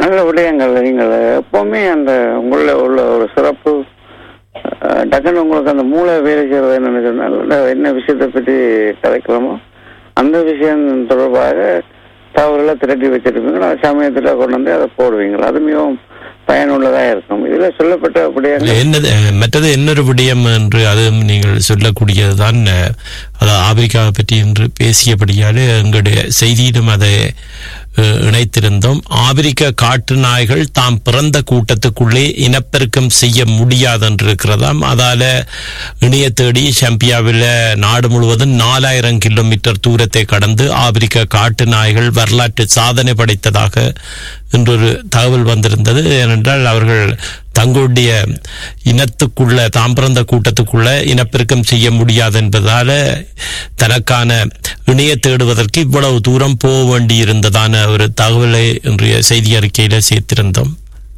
நல்ல விடயங்கள். நீங்கள் எப்பவுமே அந்த உள்ள உள்ள ஒரு சிறப்பு டக்குன்னு உங்களுக்கு அந்த மூளை வேலை செய்வது என்னன்னு சொன்னால் என்ன விஷயத்தை பற்றி கதைக்கிறோமோ அந்த விஷயம் தொடர்பாக தவறுகளை திரட்டி வச்சிருப்பீங்களா சமயத்தில் கொண்டு வந்து அதை போடுவீங்களா, அது மிகவும் பயனுள்ளதாக இருக்கும். இதில் சொல்லப்பட்ட விடயங்கள் என்னது மற்றது இன்னொரு விடயம் என்று அதுவும் நீங்கள் சொல்லக்கூடியதுதான். அதாவது ஆப்பிரிக்காவை பற்றி என்று பேசியபடியாலே எங்களுடைய செய்தியிலும் அதை இணைத்திருந்தோம். ஆப்பிரிக்க காட்டு நாய்கள் தாம் பிறந்த கூட்டத்துக்குள்ளே இனப்பெருக்கம் செய்ய முடியாது என்று இருக்கிறதாம். அதால இணைய தேடி சம்பியாவில் நாடு முழுவதும் 4000 கிலோமீட்டர் தூரத்தை கடந்து ஆப்பிரிக்க காட்டு நாய்கள் வரலாற்று சாதனை படைத்ததாக என்றொரு தகவல் வந்திருந்தது. ஏனென்றால் அவர்கள் தங்களுடைய இனத்துக்குள்ள தாம் பிறந்த கூட்டத்துக்குள்ள இனப்பெருக்கம் செய்ய முடியாது என்பதால தனக்கான இணைய தேடுவதற்கு இவ்வளவு தூரம் போக வேண்டி இருந்ததான ஒரு தகவலை இன்றைய செய்தி அறிக்கையில சேர்த்திருந்தோம்.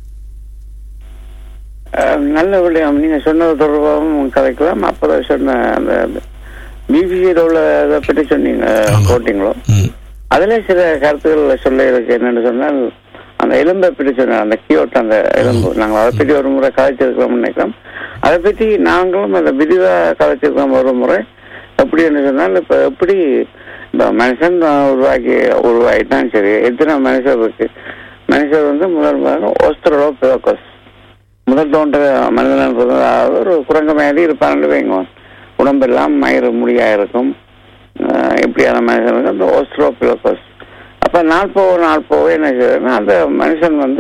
நல்ல விடயம். நீங்க சொன்னது தொடர்பாகவும் கதைக்கலாம். அப்பதான் சொன்ன அந்த பிபிசியில் உள்ள இதை பற்றி சொன்னீங்க போட்டிங்களோ, அதுல சில கருத்துக்கள் சொல்ல இருக்கு. என்னன்னு சொன்னால் அந்த எலும்பை பற்றி சொன்ன அந்த கியோட் அந்த எலும்பு நாங்கள் அதை பற்றி ஒரு முறை கதைச்சிருக்கிறோம்னு நினைக்கிறோம். அதை பற்றி நாங்களும் அந்த விரிவாக கதைச்சிருக்கிறோம் ஒரு முறை. எப்படி என்ன சொன்னால் இப்போ எப்படி இப்போ மனுஷன் உருவாகிட்டான். சரி, எத்தனை மனுஷர் இருக்கு? மனுஷர் வந்து முதல் ஓஸ்திரலோபிதேகஸ் முதல் தோன்ற மனிதன் ஒரு குரங்கு மாதிரி இருப்பான்னு வைங்க. உடம்பெல்லாம் மயிறு முடியா இருக்கும். இப்படியான மனுஷன் அந்த ஓஸ்திரலோபிதேகஸ். அப்ப நாள் போக என்ன செய்யறதுன்னா அந்த மனுஷன் வந்து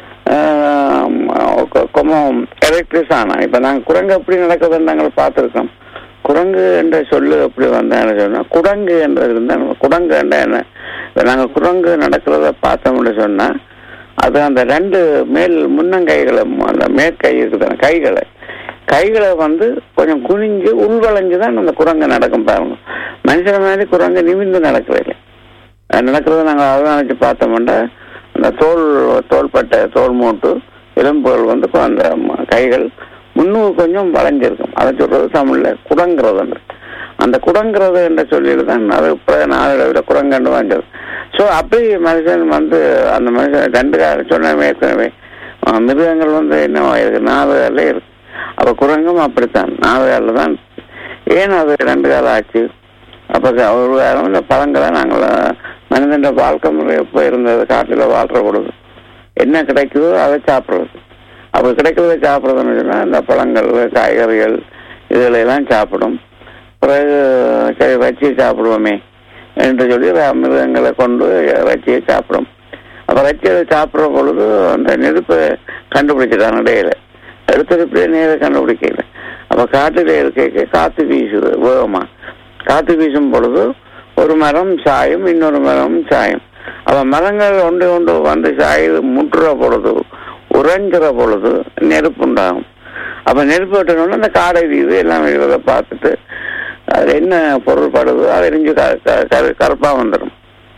கொஞ்சம் கேரக்டர்ஸ் ஆனா இப்ப நாங்க குரங்கு எப்படி நடக்குதுன்னு நாங்கள் பார்த்துருக்கோம். குரங்கு என்ற சொல்லு எப்படி வந்தேன்னு சொன்னா குரங்கு என்றது இருந்தா குரங்கு என்ற என்ன நாங்க குரங்கு நடக்கிறத பார்த்தோம்னு சொன்னா அது அந்த 2 மேல் முன்னங்கைகளை அந்த மேற்கை இருக்குதான கைகளை வந்து கொஞ்சம் குனிஞ்சு உள்வளைஞ்சுதான் அந்த குரங்கு நடக்கும் பாருங்க. மனுஷன மாதிரி குரங்கு நிமிர்ந்து நடக்கிறதில்லை. நடக்கிறத நாங்கள் அதை நினைச்சு பார்த்தோம்னா அந்த தோள்பட்டை தோல் மூட்டு எலும்புகள் வந்து அந்த கைகள் முன்னுக்கு கொஞ்சம் வளைஞ்சிருக்கும். அதை சொல்றது தமிழ்ல குடங்கிறது. அந்த குடங்கிறது என்ற சொல்லிட்டு தான் அது நாளை குரங்கண்டு வாஞ்சது. ஸோ அப்படி மனுஷன் வந்து அந்த மனுஷன் 2 காலம் சொன்ன ஏற்கனவே மிருகங்கள் வந்து என்னவா இருக்கு 4 காலில் இருக்கு. அப்ப குரங்கும் அப்படித்தான் 4 காலில் தான். ஏன் அது 2 காலம் ஆச்சு? அப்ப ஒரு காலம் இந்த பழங்களை நாங்கள் மனிதன் வாழ்க்கை முறை எப்போ இருந்தது காட்டில் வாழ்ற பொழுது என்ன கிடைக்குதோ அதை சாப்பிட்றது. அப்போ கிடைக்கிறத சாப்பிட்றதுன்னு சொன்னால் இந்த பழங்கள் காய்கறிகள் இதுகளெல்லாம் சாப்பிடும். பிறகு சரி வச்சியை சாப்பிடுவோமே என்று சொல்லி மிருகங்களை கொண்டு வச்சியை சாப்பிடும். அப்போ வச்சியை சாப்பிட்ற பொழுது அந்த நெருப்பை கண்டுபிடிச்சிட்டாங்க இடையில எடுத்தெடுப்பே நேர கண்டுபிடிக்கல. அப்போ காட்டில் இருக்க காற்று வீசுது வேகமா. காற்று வீசும் பொழுது ஒரு மரம் சாயும், இன்னொரு மரம் சாயும். அப்ப மரங்கள் ஒன்று வந்து சாயுது முட்டுற பொழுது உறைஞ்சிற பொழுது நெருப்பு உண்டாகும். அப்ப நெருப்பு வெட்டணும்னா அந்த காடை வீடு எல்லாம் வீடுவதை பார்த்துட்டு அது என்ன பொருள் படுதோ அதை எரிஞ்சு கருப்பா வந்துடும்.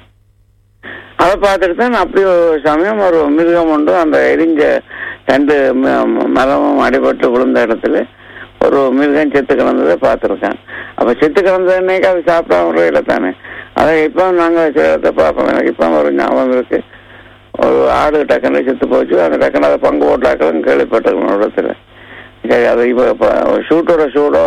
அதை பார்த்துட்டு தான் அப்படி ஒரு சமயம் ஒரு மிருகம் உண்டு அந்த எரிஞ்ச 2 மரமும் அடிபட்டு விழுந்த இடத்துல ஒரு மிருகம் செத்து கிடந்ததை பார்த்துருக்கேன். அப்ப செத்து கிடந்தன்னைக்கு அது சாப்பிட முறையில தானே. அதை இப்போ நாங்கள் சேதத்தை பார்ப்போம். எனக்கு இப்போ ஒரு ஞாபகம் இருக்கு. ஒரு ஆடு டக்குன்னு செத்து போச்சு. அந்த டக்குன்னு அதை பங்கு போட்டாக்களும் கேள்விப்பட்டிருக்கணும் இடத்துல. சரி, அது இப்போ சூட்டோட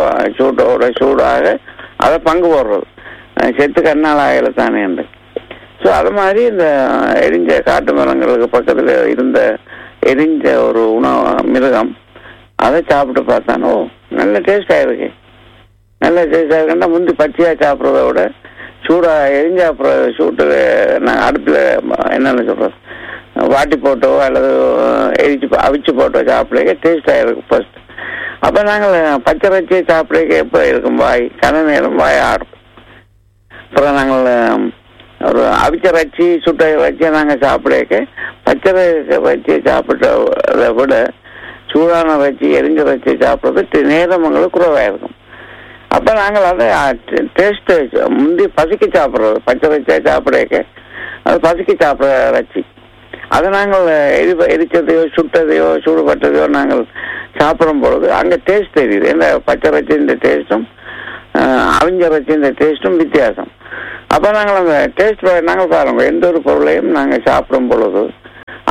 சூடாக அதை பங்கு போடுறது செத்து கண்ணால் ஆகல தானே என்று. ஸோ அது மாதிரி இந்த எரிஞ்ச காட்டு மரங்களுக்கு பக்கத்தில் இருந்த எரிஞ்ச ஒரு மிருகம் அதை சாப்பிட்டு பார்த்தானோ நல்ல டேஸ்ட் ஆயிருக்கு. நல்ல டேஸ்ட் ஆயிருக்குன்னா முந்தி பச்சையாக சாப்பிட்றத விட சூடாக எரிஞ்ச அப்புறம் சூட்டு நாங்கள் அடுப்பில் என்னென்னு சொல்கிறது வாட்டி போட்டோ அல்லது அவிச்சு போட்டோ சாப்பிட்றதுக்கு டேஸ்ட் ஆகிருக்கு ஃபர்ஸ்ட். அப்போ நாங்கள் பச்சை வச்சு சாப்பிட்றதுக்கு எப்போ இருக்கும் வாய் கன நேரம் வாய் ஆடும். அப்புறம் நாங்கள் ஒரு அவிச்ச வச்சு சுட்ட வச்சு நாங்கள் சாப்பிட்றதுக்கு பச்சை வச்சு சாப்பிட்டதை விட சூடான வச்சு எரிஞ்ச வச்சு சாப்பிட்றது நேரம் எங்களுக்கு குறைவாக இருக்கும். அப்போ நாங்கள் அதை டேஸ்ட் முந்தி பசிக்கு சாப்பிட்றது பச்சை வச்சா சாப்பிட்றதுக்கு அது பசிக்கு சாப்பிட்ற வச்சு அதை நாங்கள் எரிச்சதையோ சுட்டதையோ சூடுபட்டதையோ நாங்கள் சாப்பிடும் பொழுது அங்கே டேஸ்ட் தெரியுது. இந்த பச்சை வச்சு இந்த டேஸ்ட்டும் அவிஞ்ச வச்சு இந்த டேஸ்ட்டும் வித்தியாசம். அப்போ நாங்கள் அந்த டேஸ்ட் நாங்கள் பாருங்க எந்த ஒரு பொருளையும் நாங்கள் சாப்பிடும் பொழுது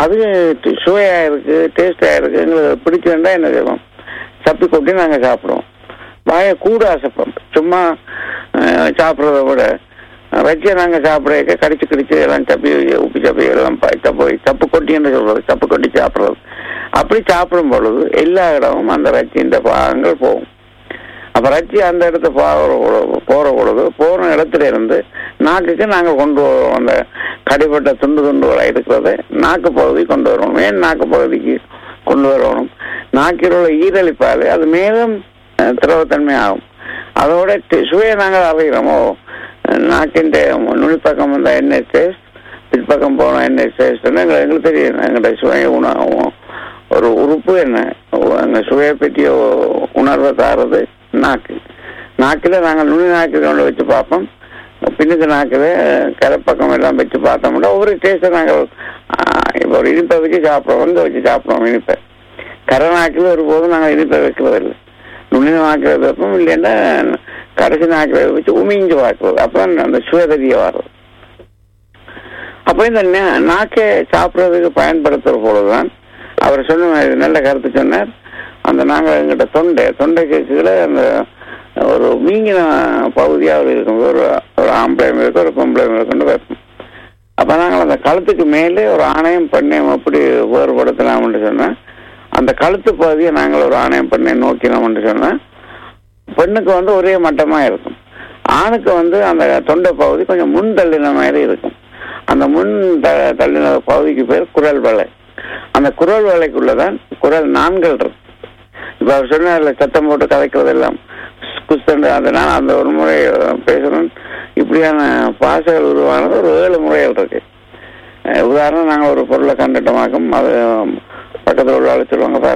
அது சுவையாக இருக்குது, டேஸ்டாக இருக்குது. எங்களுக்கு பிடிச்சிருந்தா என்ன செய்வோம், சப்பி கொட்டி நாங்கள் சாப்பிடுவோம். வாயை கூட ஆசைப்போம். சும்மா சாப்பிட்றத விட வச்சு நாங்கள் சாப்பிட கடிச்சு கடிச்சு எல்லாம் சப்பி உப்பு சப்பி எல்லாம் சப்பு கொட்டின்னு சொல்றது, சப்பு கொட்டி சாப்பிட்றது. அப்படி சாப்பிடும் பொழுது எல்லா இடமும் அந்த ரச்சின்ற பாகங்கள் போகும். அப்போ ரச்சி அந்த இடத்த போகிற பொழுது போகிற இடத்துல இருந்து நாக்குக்கு நாங்கள் கொண்டு வருவோம். அந்த கடிப்பட்ட துண்டுகளாக இருக்கிறத நாக்கு பகுதி கொண்டு வரணும். ஏன் நாக்கு பகுதிக்கு கொண்டு வரணும், நாக்கில் உள்ள ஈரலிப்பால் அது மேலும் திரவத்தன்மை ஆகும். அதோட சுவையை நாங்கள் அறிகிறோமோ, நாக்கின் நுனிப்பக்கம் வந்த எண்ணெய் டேஸ்ட், பிற்பக்கம் போன எண்ணெய் டேஸ்ட்னு எங்களுக்கு தெரியும். எங்களுடைய சுவையை ஒரு உறுப்பு என்ன, எங்கள் சுவையை பற்றிய உணர்வை தாரது நாக்கு. நாக்கில் நாங்கள் நுனி நாக்கில் கொண்டு வச்சு பார்ப்போம், பின்னுக்கு நாக்கில் கரைப்பக்கம் எல்லாம் வச்சு பார்த்தோம்னா ஒவ்வொரு டேஸ்ட்டை நாங்கள் இப்போ ஒரு இனிப்பை வச்சு சாப்பிட்றோம், வந்து வச்சு சாப்பிடுவோம் இனிப்பை. கரை நாக்கில் ஒருபோதும் நாங்கள் இனிப்பை வைக்கிறதில்லை. நுனி நாக்கில் வைப்போம், இல்லைன்னா கடைசி நாக்கில் வச்சு உமிஞ்சு பார்க்குறது. அப்போ அந்த சுவை தெரிய வர்றது. அப்போ இந்த நாக்கை சாப்பிட்றதுக்கு பயன்படுத்துகிற பொழுதுதான் அவர் சொன்ன நல்ல கருத்து சொன்னார். அந்த நாங்கள் எங்கிட்ட தொண்டைக்கு கீழே அந்த ஒரு மீங்கின பகுதியாக இருக்கும், ஒரு ஆம்பளையம் இருக்கும், ஒரு பொம்பளையம் இருக்குன்னு வைப்போம். அப்போ நாங்கள் அந்த கழுத்துக்கு மேலே ஒரு ஆணையம் பண்ணையம் எப்படி வேறுபடுத்தலாம்னு சொன்னால், அந்த கழுத்து பகுதியை நாங்கள் ஒரு ஆணையம் பண்ணையம் நோக்கினோம்னு சொன்னால் பெண்ணுக்கு வந்து ஒரே மட்டமாக இருக்கும். ஆணுக்கு வந்து அந்த தொண்டை பகுதி கொஞ்சம் முன் தள்ளின மாதிரி இருக்கும். அந்த முன் தள்ளின பகுதிக்கு பேர் குரல் வலை. அந்த குரல் வலைக்குள்ளதான் குரல் நான்கள் இருக்கு. இப்போ அவர் சொன்ன சத்தம் போட்டு கதைக்கிறது எல்லாம் குஸ்தண்டு, அதனால் அந்த ஒரு முறை பேசணும். இப்படியான பாசைகள் உருவானது ஒரு 7 முறைகள் இருக்கு. உதாரணம், நாங்கள் ஒரு பொருளை கண்டுட்டோமாக்கும், அது பக்கத்தில் உள்ள ஆள் சொல்லுவாங்க,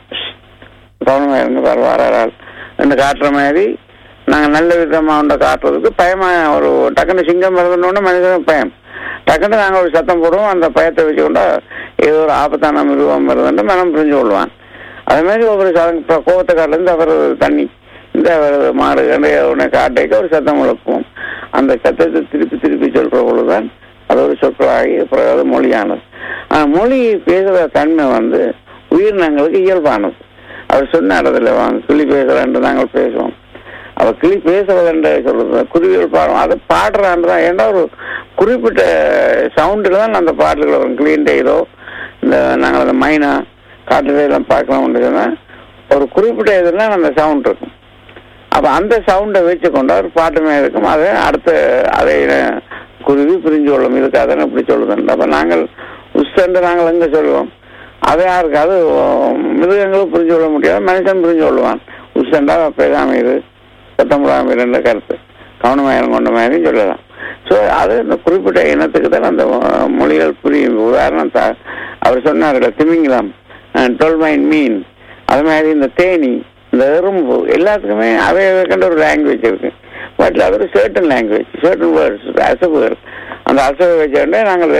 கவனமாக இருங்க பார் வாராள் என்று காட்டுற மாதிரி நாங்கள் நல்ல விதமாக உண்ட காட்டுறதுக்கு பயமாக ஒரு டக்குன்னு சிங்கம் இருந்தோன்னு மனிதனுக்கு பயம். டக்குன்னு நாங்கள் ஒரு சத்தம் போடுவோம், அந்த பயத்தை வச்சுக்கொண்டா ஏதோ ஒரு ஆபத்தான மிருகம் வருதுன்னு மனம் புரிஞ்சு கொள்வான். அதே மாதிரி ஒவ்வொரு கோவத்தை காட்டிலேருந்து அவர் தண்ணி இந்த மாடு கண்டைய காட்டைக்கு ஒரு சத்தம் எழுப்புவோம். அந்த சத்தத்தை திருப்பி திருப்பி சொல்கிற பொழுதுதான் அது ஒரு சொற்களாகி பிறகு மொழியானது. மொழி பேசுகிற தன்மை வந்து உயிரினங்களுக்கு இயல்பானது. அவர் சொன்ன இடத்துல வாங்க கிளி பேசுகிறேன்ட்டு நாங்கள் பேசுவோம். அவள் கிளி பேசுறதுன்ற சொல்றது குருவிகள் பாடுவோம், அதை பாடுறான்னு தான். ஏன்னா ஒரு குறிப்பிட்ட சவுண்டில் தான் அந்த பாடல்கள் வரும். கிளீன் இதோ இந்த நாங்கள் அந்த மைனா காட்டுல எல்லாம் பார்க்கலாம்னு சொன்னால் ஒரு குறிப்பிட்ட இதெல்லாம் அந்த சவுண்ட் இருக்கும். அப்போ அந்த சவுண்டை வச்சு கொண்டா ஒரு பாட்டுமே இருக்கும். அதை அடுத்த அதை குருவி புரிஞ்சு கொள்ளும், இதுக்கு அதனை இப்படி சொல்லுதுன்னு. அப்போ நாங்கள் உஸ்தண்டு நாங்கள் எங்கே சொல்லுவோம், அதை யாருக்கு அது மிருகங்களும் புரிஞ்சு கொள்ள முடியாது, மனுஷன் புரிஞ்சு கொள்ளுவான். உஸ்தண்டா பேசாமீர் சத்தமுடாமீர் என்ற கருத்து கவனமாயிரம் கொண்ட மாதிரியும் சொல்லலாம். ஸோ அது இந்த குறிப்பிட்ட இனத்துக்கு தான் அந்த மொழிகள் புரியும். உதாரணம் அவர் சொன்னார் திமிங்கலம், டொல்மைன் மீன், அது மாதிரி இந்த தேனி, இந்த எறும்பு எல்லாத்துக்குமே அவை கண்ட ஒரு லாங்குவேஜ் இருக்கு. பட் அது ஒரு சர்டன் லாங்குவேஜ், சர்டன் வேர்ட்ஸ், அசைவுகள். அந்த அசைவை வச்சுட்டே நாங்கள்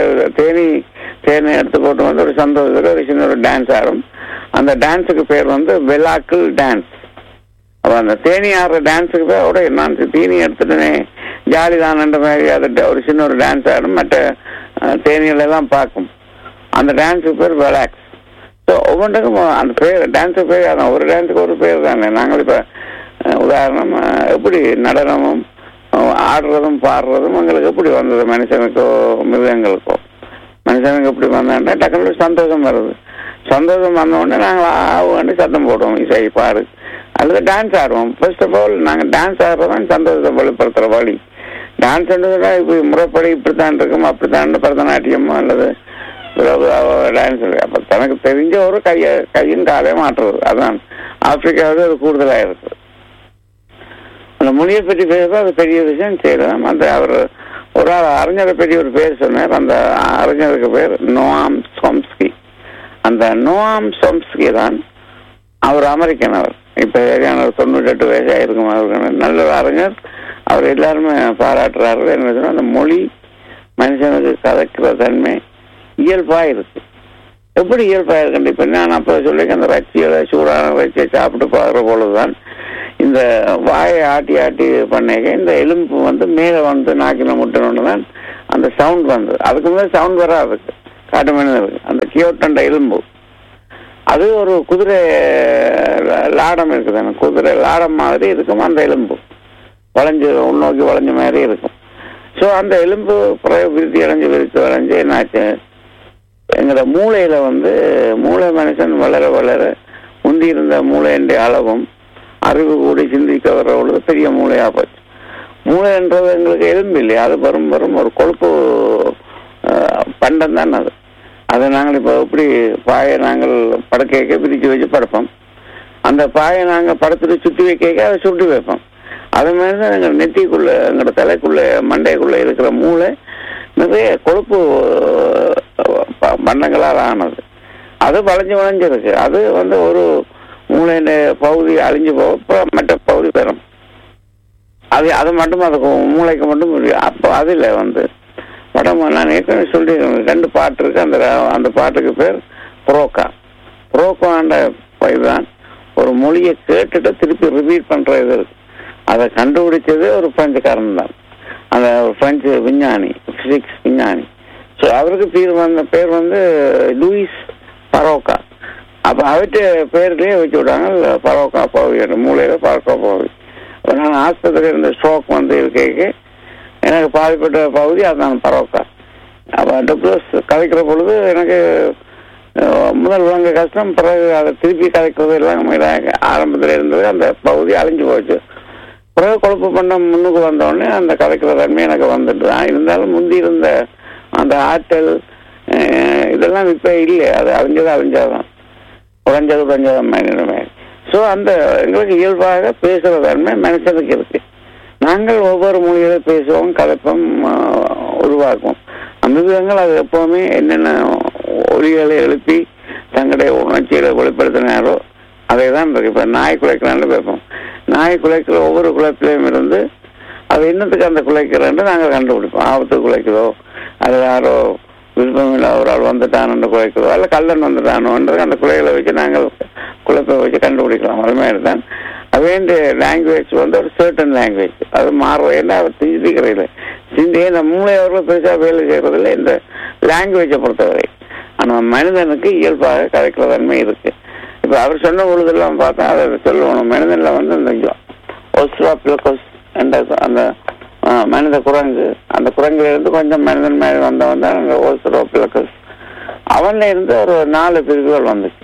தேனை எடுத்து போட்டு வந்து ஒரு சந்தோஷத்தில் ஒரு சின்ன ஒரு டான்ஸ் ஆடும். அந்த டான்ஸுக்கு பேர் வந்து வெலாக்கிள் டான்ஸ். அப்போ அந்த தேனி ஆடுற டான்ஸுக்கு பேர் கூட நான் தீனி எடுத்துட்டேனே ஜாலி தானன்ற மாதிரி அதை ஒரு சின்ன ஒரு டான்ஸ் ஆடும். மற்ற தேனிகளெல்லாம் பார்க்கும். அந்த டான்ஸுக்கு பேர் வெலாக்ஸ். ஸோ ஒவ்வொன்றுக்கும் அந்த பேர் டான்ஸுக்கு பேர் அதான், ஒரு டான்ஸுக்கு ஒரு பேர் தானே. நாங்கள் இப்போ உதாரணம் எப்படி நடனமும் ஆடுறதும் பாடுறதும் எங்களுக்கு எப்படி வந்தது, மனுஷனுக்கோ மிருகங்களுக்கோ. மனுஷனுக்கு எப்படி வந்தாண்டா டக்குனு சந்தோஷம் வருது. சந்தோஷம் வந்தோடனே நாங்கள் ஆண்டு சத்தம் போடுவோம், இசை பாடு அல்லது டான்ஸ் ஆடுவோம். ஃபர்ஸ்ட் ஆஃப் ஆல் நாங்கள் டான்ஸ் ஆடுறதான் சந்தோஷத்தை வெளிப்படுத்துகிற வழி. டான்ஸ் என்றதுனா இப்போ முறைப்படி இப்படித்தான் இருக்கும், அப்படித்தான் பரதநாட்டியம் அல்லது டான்ஸ். அப்போ தனக்கு தெரிஞ்ச ஒரு கையின் காலையை மாற்றுறது, அதான் ஆப்பிரிக்காவது அது கூடுதலாக இருக்குது. அந்த மொழியை பற்றி பேசுறது அது பெரிய விஷயம் செய்யலாம். அந்த அவர் ஒரு ஆள் அறிஞரை பற்றி ஒரு பேர் சொன்னார். அந்த அறிஞருக்கு பேர் நோஆம் சோம்ஸ்கி. அந்த நோஆம் சோம்ஸ்கி தான் அவர் அமெரிக்கன். அவர் இப்போ சரியான ஒரு 98 வயசு ஆயிருக்கும். அவருக்கு நல்ல ஒரு அறிஞர். அவர் எல்லாருமே பாராட்டுறாரு. என்ன சொன்னால் அந்த மொழி மனுஷனுக்கு கதைக்கிற தன்மை இயல்பாக இருக்கு. எப்படி இயல்பாக இருக்குன்னு இப்போ நான் அப்போ சொல்லிக்க அந்த ரச்சியை சூடான ரச்சியை சாப்பிட்டு பார்க்குற பொழுதுதான் இந்த வாயை ஆட்டி ஆட்டி பண்ணிக்க இந்த எலும்பு வந்து மேலே வந்து நாக்கில் முட்டணுன்னு தான் அந்த சவுண்ட் வந்தது. அதுக்கு மேலே சவுண்ட் வராது காட்டு மனிதனுக்கு. அந்த கியோட்டண்ட எலும்பு. அது ஒரு குதிரை லாடம் இருக்குதானே, குதிரை லாடம் மாதிரி இருக்கும் அந்த எலும்பு, வளைஞ்சு உள்நோக்கி வளைஞ்ச மாதிரி இருக்கும். ஸோ அந்த எலும்பு விருத்தி அடைஞ்சு என்னாச்சு, எங்களோட மூளையில மூளை மனுஷன் வளர வளர முந்தி இருந்த மூளைன்ற அளவும் அறிவு கூடி சிந்திக்க வர பொழுது பெரிய மூளையா போச்சு. மூளைன்றது எங்களுக்கு எலும்பு இல்லையா, அது வரும் ஒரு கொழுப்பு பண்டம் தான் அது. அதை நாங்கள் இப்போ எப்படி பாயை நாங்கள் படுக்கைக்க பிரித்து வச்சு படுப்போம், அந்த பாயை நாங்கள் படுத்துட்டு சுற்றி வைக்க அதை சுட்டி வைப்போம். அது மாதிரி தான் எங்கள் நெத்திக்குள்ள எங்களோட தலைக்குள்ள மண்டைக்குள்ள இருக்கிற மூளை நிறைய கொழுப்பு பண்டங்களால் ஆனது. அது வளைஞ்சிருக்கு. அது ஒரு மூளையின் பகுதி அழிஞ்சு போக மற்ற பகுதி பெறும். அது மட்டும் அது மூளைக்கு மட்டும். அப்போ அதில் படம் நான் ஏற்கனவே சொல்லி 2 பாட்டு இருக்கு. அந்த பாட்டுக்கு பேர் புரோக்காண்ட இதுதான். ஒரு மொழியை கேட்டுட்டு திருப்பி ரிப்பீட் பண்ற இது இருக்கு. அதை கண்டுபிடிச்சது ஒரு பிரெஞ்சுக்காரன் தான், அந்த ஒரு பிரெஞ்சு விஞ்ஞானி, பிசிக்ஸ் விஞ்ஞானி. ஸோ அவருக்கு பேர் லூயிஸ் பரோக்கா. அப்போ அவர்கிட்ட பேர்லயே வச்சு விட்டாங்க பரோக்கா பகுதி, மூளையில பரோக்கா பகுதி. நான் ஆஸ்பத்திரியில் இருந்த ஸ்ட்ரோக் இருக்க எனக்கு பாதிப்பட்ட பகுதி அதுதான் பரோக்கா. அப்போ டாக்டர்ஸ் கதைக்கிற பொழுது எனக்கு முதல் விளங்க கஷ்டம், பிறகு அதை திருப்பி கதைக்கிறது எல்லாம் ஆரம்பத்தில் இருந்தது. அந்த பகுதி அழிஞ்சு போச்சு. பிறகு கொழுப்பு பண்டம் முன்னுக்கு வந்தோடனே அந்த கதைக்கிற தன்மை எனக்கு வந்துட்டு தான். இருந்தாலும் முந்தி இருந்த அந்த ஆற்றல் இதெல்லாம் இப்போ இல்லை, அது அழிஞ்சாதான் உடைஞ்சதான் மனிதமே. ஸோ அந்த எங்களுக்கு இயல்பாக பேசுகிற தன்மை மனுஷனுக்கு இருக்கு. நாங்கள் ஒவ்வொரு மொழியில பேசுவோம், கதைப்போம், உருவாக்குவோம். மிருகங்கள் அது எப்பவுமே என்னென்ன ஒலிகளை எழுப்பி தங்களுடைய உணர்ச்சிகளை வெளிப்படுத்தினாரோ அதை தான் இருக்கு. இப்போ நாய் குலைக்கலான்னு பேப்போம். நாய் குலைக்கிற ஒவ்வொரு குலைப்பிலையும் இருந்து அது என்னத்துக்கு அந்த குலைக்கிறேன்னு நாங்கள் கண்டுபிடிப்போம். ஆபத்து குலைக்குதோ, அது யாரோ விருப்பம் இல்லை ஒரு ஆள் வந்துட்டானு குலைக்குதோ, அல்ல கல்லன் வந்துட்டானோன்றது அந்த குலைகளை வச்சு நாங்கள் குலைப்பை வச்சு கண்டுபிடிக்கலாம். அது மாதிரி தான் அதே லாங்குவேஜ் ஒரு சர்டன் லாங்குவேஜ், அது மாறுறதுன்னா அவர் சிந்திக்கிறதில்லை. இந்த மூளையவர்கள் பெருசாக வேலை செய்யறதில்லை இந்த லாங்குவேஜை பொறுத்தவரை. ஆனால் மனிதனுக்கு இயல்பாக கதைக்கிற தன்மை இருக்கு. இப்போ அவர் சொன்ன பொழுதெல்லாம் பார்த்தா அதை சொல்லணும். மனிதனில் இந்த ஒஸ்ட்ராபிலோகஸ் என்ற அந்த மனித குரங்கு, அந்த குரங்கிலிருந்து கொஞ்சம் மனிதன் மாதிரி வந்தவன் தான் அந்த ஒஸ்ட்ராபிலோகஸ். அவன்ல இருந்து ஒரு 4 பிரிவுகள் வந்துச்சு.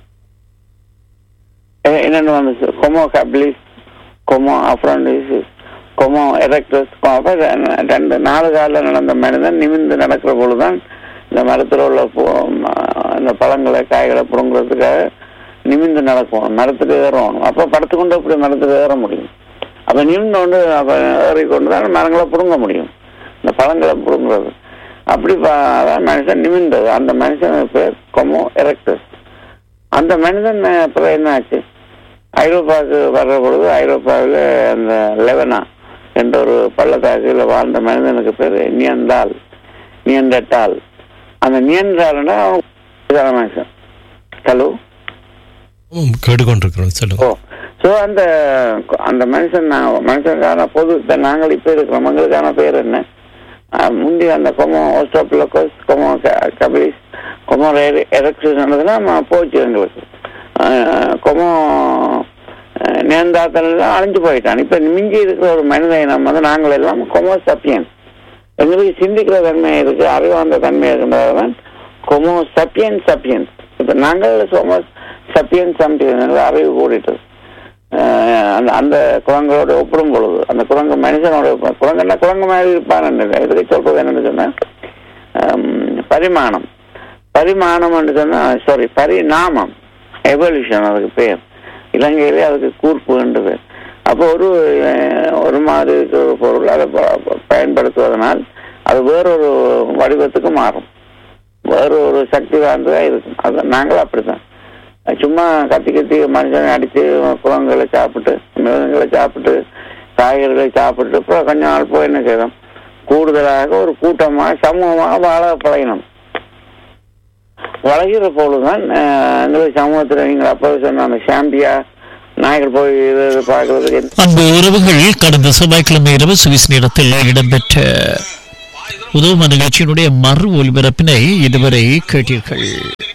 என்னென்னு வந்துச்சு, கொமோ ஹபிலிஸ், கொமோ அப்ராண்டிஸ், கொமோ எரெக்டஸ். 4 காலில் நடந்த மனிதன் நிமிர்ந்து நடக்கிற பொழுதுதான் இந்த மரத்தில் உள்ள இந்த பழங்களை காய்களை புடுங்கிறதுக்காக நிமிர்ந்து நடக்கும், மரத்துக்கு ஏறணும். அப்போ படுத்துக்கொண்டு அப்படி மரத்துக்கு ஏற முடியும். அப்போ நிமிர்ந்து அப்போ ஏறிக்கொண்டு தான் மரங்களை புடுங்க முடியும், இந்த பழங்களை புடுங்கிறது. அப்படி அதான் மனுஷன் நிமிர்ந்தது. அந்த மனுஷனுக்கு பேர் கொமோ எரெக்டஸ். அந்த மனிதன் அப்புறம் என்ன ஆச்சு, ஐரோப்பாவுக்கு வர்ற பொழுது ஐரோப்பாவில் அந்த லெவனா என்ற ஒரு பள்ளத்தாக்கில் வாழ்ந்த மனிதனுக்கு பேர் நியண்டர்டால். அந்த நியண்டர்டால்னா மனுஷன். ஹலோ, கேட்டுக்கொண்டிருக்கிறோம், சொல்லுங்க. ஸோ அந்த மனுஷனுக்கான பொது நாங்கள் இப்போ இருக்கிறோம், எங்களுக்கான பேர் என்ன, முந்தி அந்த கொமோ ஓஸ்ட்ரோபிலோகஸ், கொமோ கபிலிஸ், கொமோ எரெக்டஸ் போச்சு எங்களுக்கு. கொமோ நேர்ந்தாத்தெல்லாம் அழிஞ்சு போயிட்டான். இப்போ மிஞ்சி இருக்கிற ஒரு மனித இனம் நாங்கள் எல்லாம் கொமோ சப்பியன். எங்களுக்கு சிந்திக்கிற தன்மை இருக்கு, அறிவார்ந்த தன்மை இருக்கின்றதான் கொமோ சப்பியன்ஸ். இப்போ நாங்கள் கொமோ சப்பியன்ஸ் அறிவு கூடிட்டது. அந்த குரங்களோட ஒப்பிடும் பொழுது அந்த குரங்கு மனுஷனோட குரங்குன்னா குரங்கு மாதிரி இருப்பான். இதுக்கு சொல்றது என்னன்னு சொன்னா பரிமாணம் சொன்னா பரிணாமம், எவல்யூஷன் அதுக்கு பேர். இலங்கையிலே அதுக்கு கூர்ப்புன்றது. அப்போ ஒரு மாதிரி ஒரு பொருள் அதை பயன்படுத்துவதனால் அது வேறொரு வடிவத்துக்கு மாறும், வேறொரு சக்தி வாய்ந்ததா இருக்கும். அது நாங்களும் அப்படித்தான். சும்மா கத்தி மனுஷனை அடித்து குரங்குகளை சாப்பிட்டு, மிருகங்களை சாப்பிட்டு, காய்கறிகளை சாப்பிட்டு அப்புறம் கொஞ்ச நாள் போய் என்ன செய்யணும், கூடுதலாக ஒரு கூட்டமாக சமூகமாக வாழ பழகினோம். வளர்கிற பொழுதுதான் எங்களுக்கு சமூகத்தில் நீங்கள் அப்போ சொன்ன அந்த சாம்பியா நாய்கள் போய் பார்க்கறதுக்கு. அன்பு உறவுகள், கடந்த செவ்வாய்க்கிழமை இரவு சுவிஸ் நேரத்தில் இடம்பெற்ற உதவும் நிகழ்ச்சியினுடைய மறு ஒலிபரப்பினை இதுவரை கேட்டீர்கள்.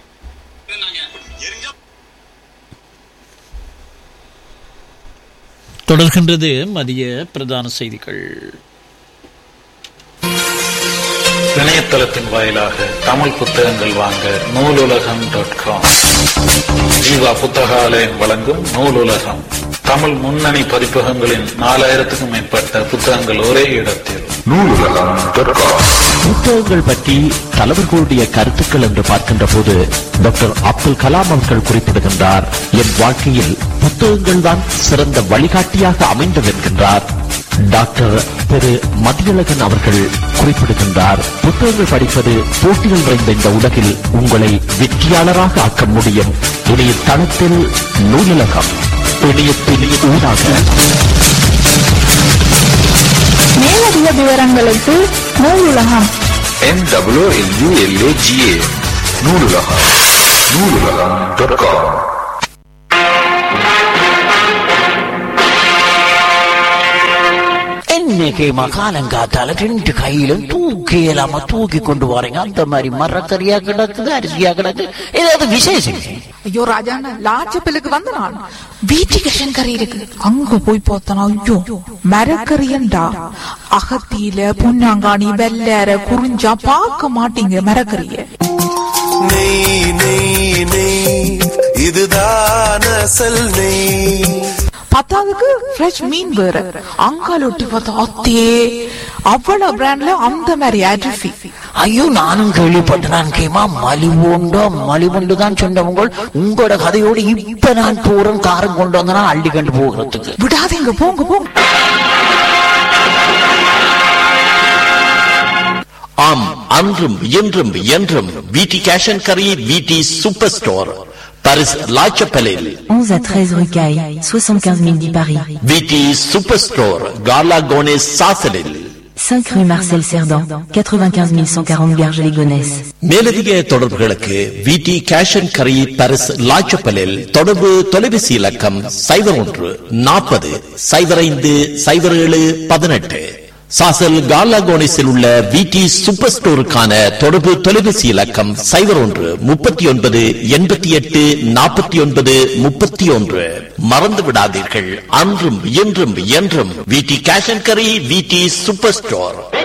தொடர்கின்றது மதிய பிரதான செய்திகள். இணையதளத்தின் வாயிலாக தமிழ் புத்தகங்கள் வாங்க நூலுலகம்.com. ஜீவா புத்தகாலயம் வழங்கும் நூலுலகம். தமிழ் முன்னணி பதிப்பகங்களின் 4000க்கும் மேற்பட்ட புத்தகங்கள் ஒரே இடத்தில். நூலுலகம்.com. புத்தகங்கள் பற்றி தலைவர்களுடைய கருத்துக்கள் என்று பார்க்கின்ற போது டாக்டர் அப்துல் கலாம் அவர்கள் குறிப்பிடுகின்றார், என் வாழ்க்கையில் புத்தகங்கள் தான் சிறந்த வழிகாட்டியாக அமைந்தது என்கின்றார். டாக்டர் திரு மதியழகன் அவர்கள் குறிப்பிடுகின்றார், புத்தகங்கள் படிப்பது போட்டிகள் நிறைந்த இந்த உலகில் உங்களை வெற்றியாளராக ஆக்க முடியும். இணைய தளத்தில் நூலகம், இணையத்தின் ஊடாக. மேலதிக விவரங்களுக்கு நூலுலகம் NWLULAGA நூலுலகம் நூலுலகம்.com. இன்னைக்கு மகாலங்காத்தால 2 கையிலும் தூக்கி இல்லாம தூக்கி கொண்டு வரீங்க. அந்த மாதிரி மரக்கறியா கிடக்குது, அரிசியா கிடக்கு, ஏதாவது விசேஷம்? ஐயோ ராஜாண்ணா, லாச்சப்பிலுக்கு வந்த நான் வீட்டுக்கு கறி இருக்கு, அங்க போய் பார்த்தனா ஐயோ மரக்கறியண்டா. அகத்தியில பொன்னாங்காணி வெள்ளற குறிஞ்சா பார்க்க மாட்டீங்க மரக்கறிய. நெய் நெய் நெய் இதுதான் அசல் நெய். பத்தாவதுக்கு ஃப்ரெஷ் மீன் வேற, அங்கால ஒட்டி பார்த்தா அத்தே அவ்வளவு பிராண்ட்ல அந்த மாதிரி அரிசி. ஐயோ நானும் கேள்விப்பட்டேன். கேமா மலிவுண்டோ மலிவுண்டு தான் சொன்னவங்க. உங்களோட கதையோடு இப்ப நான் போறேன், காரம் கொண்டு வந்தனா அள்ளி கண்டு போகிறதுக்கு. விடாதீங்க, போங்க போங்க. ஆம், அன்றும் இன்றும் என்றும் விடி கேஷ் அண்ட் கரி, விடி சூப்பர் ஸ்டோர், பாரிஸ் லாச்சப்பலில் 11 à 13 rue Caille, 75 010 Paris. விடி சூப்பர் ஸ்டோர், காலா கோனேஸ் சாசலில் 5 rue Marcel Cerdan, 95 140 Garges-les-Gonesse. மேலதிக தொடர்புகளுக்கு விடி கேஷ் அண்ட் கரி, பாரிஸ் லாச்சப்பலில் தொடர்பு தொலைபேசி இலக்கம் 01 40 05 07 18. சாசல் காலாகோனிஸில் உள்ள விடி சூப்பர் ஸ்டோருக்கான தொடர்பு தொலைபேசி இலக்கம் 01 39 88 49 31. மறந்து விடாதீர்கள், அன்றும் இன்றும் என்றும் விடி கேஷ் அண்ட் கரி, விடி சூப்பர் ஸ்டோர்.